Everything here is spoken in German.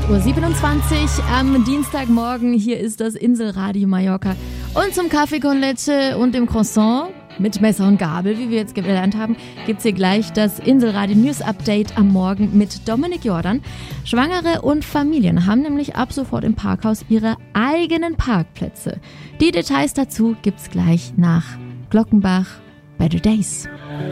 8:27 Uhr am Dienstagmorgen. Hier ist das Inselradio Mallorca. Und zum Kaffee con Leche und dem Croissant mit Messer und Gabel, wie wir jetzt gelernt haben, gibt's hier gleich das Inselradio News Update am Morgen mit Dominik Jordan. Schwangere und Familien haben nämlich ab sofort im Parkhaus ihre eigenen Parkplätze. Die Details dazu gibt's gleich nach Glockenbach. Better Days.